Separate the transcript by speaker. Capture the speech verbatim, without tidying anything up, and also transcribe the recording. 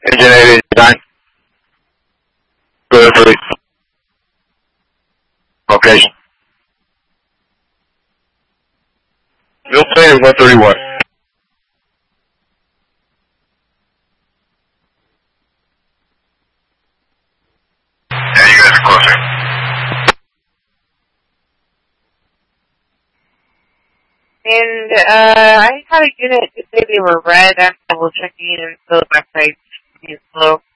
Speaker 1: Engine eight eighty-nine. Good for location. You'll say one thirty-one. Yeah, you guys are closer.
Speaker 2: And, uh, I had a unit to say they were red. I'm double checking and so the website is slow.